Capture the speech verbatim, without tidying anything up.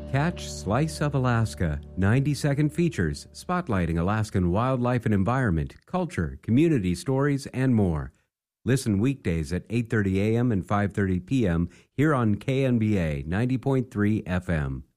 Catch Slice of Alaska, ninety-second features spotlighting Alaskan wildlife and environment, culture, community stories, and more. Listen weekdays at eight thirty a.m. and five thirty p.m. here on K N B A ninety point three F M.